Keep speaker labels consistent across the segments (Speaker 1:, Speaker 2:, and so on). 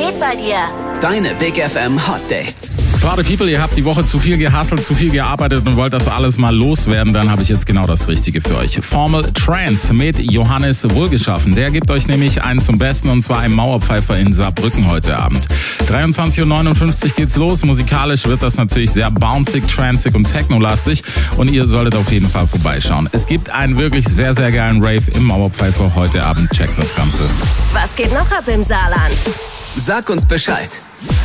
Speaker 1: geht bei dir?
Speaker 2: Deine Big FM Hot Dates.
Speaker 3: Party People, ihr habt die Woche zu viel gehustelt, zu viel gearbeitet und wollt das alles mal loswerden, dann habe ich jetzt genau das Richtige für euch. Formal Trance mit Johannes Wohlgeschaffen. Der gibt euch nämlich einen zum Besten und zwar im Mauerpfeifer in Saarbrücken heute Abend. 23:59 Uhr geht's los. Musikalisch wird das natürlich sehr bouncig, trancig und technolastig und ihr solltet auf jeden Fall vorbeischauen. Es gibt einen wirklich sehr, sehr geilen Rave im Mauerpfeifer heute Abend. Checkt das Ganze.
Speaker 1: Was geht noch ab im Saarland?
Speaker 2: Sag uns Bescheid.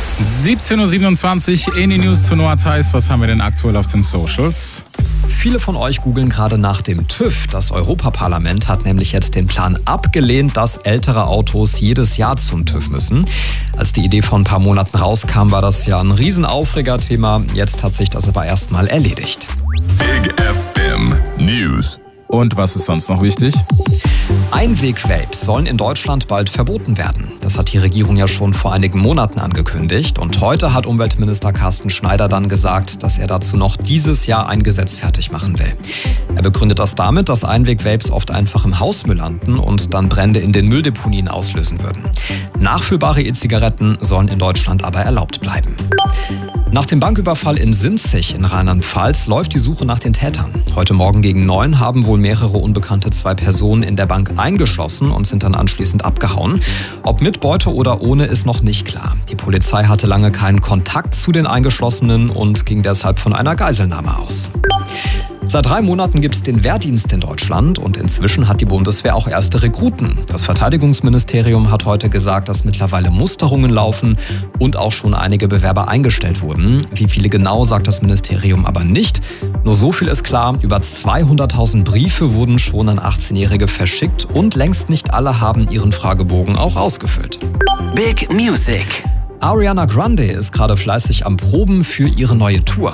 Speaker 3: 17:27 Uhr in die News zu Noah Theis. Was haben wir denn aktuell auf den Socials?
Speaker 4: Viele von euch googeln gerade nach dem TÜV. Das Europaparlament hat nämlich jetzt den Plan abgelehnt, dass ältere Autos jedes Jahr zum TÜV müssen. Als die Idee vor ein paar Monaten rauskam, war das ja ein Riesenaufregerthema. Jetzt hat sich das aber erstmal erledigt.
Speaker 5: Big FM News.
Speaker 3: Und was ist sonst noch wichtig?
Speaker 4: Einweg-Vapes sollen in Deutschland bald verboten werden. Das hat die Regierung ja schon vor einigen Monaten angekündigt. Und heute hat Umweltminister Carsten Schneider dann gesagt, dass er dazu noch dieses Jahr ein Gesetz fertig machen will. Er begründet das damit, dass Einweg-Vapes oft einfach im Hausmüll landen und dann Brände in den Mülldeponien auslösen würden. Nachfüllbare E-Zigaretten sollen in Deutschland aber erlaubt bleiben. Nach dem Banküberfall in Sinzig in Rheinland-Pfalz läuft die Suche nach den Tätern. Heute Morgen gegen 9 haben wohl mehrere Unbekannte 2 Personen in der Bank eingeschlossen und sind dann anschließend abgehauen. Ob mit Beute oder ohne ist noch nicht klar. Die Polizei hatte lange keinen Kontakt zu den Eingeschlossenen und ging deshalb von einer Geiselnahme aus. Seit 3 Monaten gibt es den Wehrdienst in Deutschland und inzwischen hat die Bundeswehr auch erste Rekruten. Das Verteidigungsministerium hat heute gesagt, dass mittlerweile Musterungen laufen und auch schon einige Bewerber eingestellt wurden. Wie viele genau, sagt das Ministerium aber nicht. Nur so viel ist klar, über 200.000 Briefe wurden schon an 18-Jährige verschickt und längst nicht alle haben ihren Fragebogen auch ausgefüllt.
Speaker 2: Big Music.
Speaker 4: Ariana Grande ist gerade fleißig am Proben für ihre neue Tour.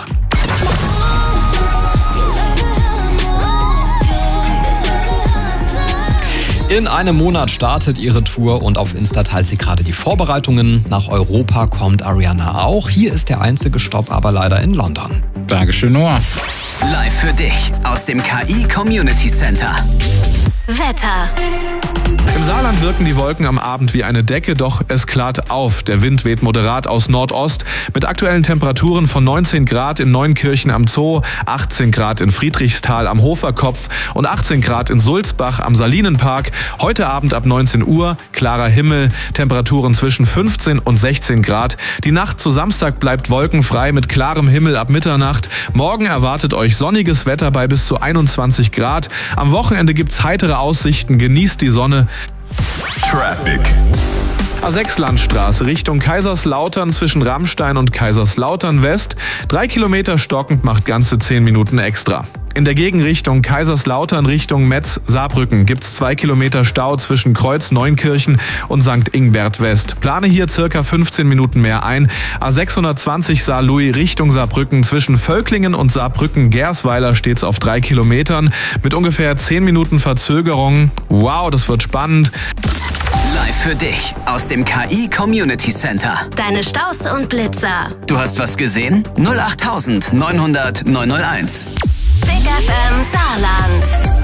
Speaker 4: In einem Monat startet ihre Tour und auf Insta teilt sie gerade die Vorbereitungen. Nach Europa kommt Ariana auch. Hier ist der einzige Stopp aber leider in London.
Speaker 3: Dankeschön, Noah.
Speaker 2: Live für dich aus dem KI Community Center.
Speaker 1: Wetter.
Speaker 6: Im Saarland wirken die Wolken am Abend wie eine Decke, doch es klart auf. Der Wind weht moderat aus Nordost mit aktuellen Temperaturen von 19 Grad in Neunkirchen am Zoo, 18 Grad in Friedrichsthal am Hoferkopf und 18 Grad in Sulzbach am Salinenpark. Heute Abend ab 19 Uhr, klarer Himmel, Temperaturen zwischen 15 und 16 Grad. Die Nacht zu Samstag bleibt wolkenfrei mit klarem Himmel ab Mitternacht. Morgen erwartet euch sonniges Wetter bei bis zu 21 Grad. Am Wochenende gibt's heitere Aussichten, genießt die Sonne.
Speaker 5: Traffic.
Speaker 6: A6 Landstraße Richtung Kaiserslautern zwischen Rammstein und Kaiserslautern West. 3 Kilometer stockend macht ganze 10 Minuten extra. In der Gegenrichtung Kaiserslautern Richtung Metz-Saarbrücken gibt's 2 Kilometer Stau zwischen Kreuz Neunkirchen und St. Ingbert West. Plane hier circa 15 Minuten mehr ein. A620 Saarlouis Richtung Saarbrücken zwischen Völklingen und Saarbrücken-Gersweiler steht's auf 3 Kilometern mit ungefähr 10 Minuten Verzögerung. Wow, das wird spannend.
Speaker 2: Live für dich aus dem KI Community Center.
Speaker 1: Deine Staus und Blitzer.
Speaker 2: Du hast was gesehen? 08000 900 901.
Speaker 1: Big FM Saarland.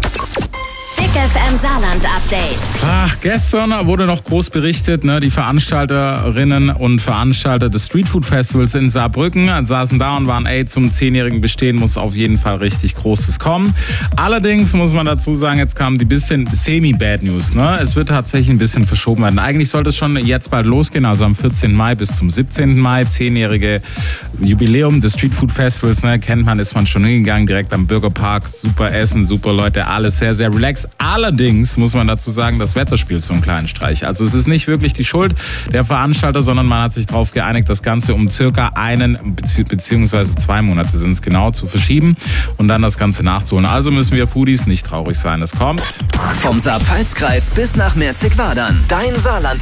Speaker 1: Big FM Saarland Update.
Speaker 3: Gestern wurde noch groß berichtet, die Veranstalterinnen und Veranstalter des Streetfood Festivals in Saarbrücken saßen da und waren, zum 10-jährigen Bestehen muss auf jeden Fall richtig Großes kommen. Allerdings muss man dazu sagen, jetzt kam die bisschen semi-bad News. Es wird tatsächlich ein bisschen verschoben werden. Eigentlich sollte es schon jetzt bald losgehen, also am 14. Mai bis zum 17. Mai, 10-jährige Jubiläum des Streetfood Festivals. Kennt man, ist man schon hingegangen, direkt am Bürgerpark. Super Essen, super Leute, alles sehr, sehr relaxed. Allerdings muss man dazu sagen, das Wetter spielt so einen kleinen Streich. Also es ist nicht wirklich die Schuld der Veranstalter, sondern man hat sich darauf geeinigt, das Ganze um circa 1 bzw. 2 Monate sind es genau zu verschieben und dann das Ganze nachzuholen. Also müssen wir Foodies nicht traurig sein. Es kommt
Speaker 2: Vom Saar-Pfalz-Kreis bis nach Merzig-Wadern. Dein Saarland.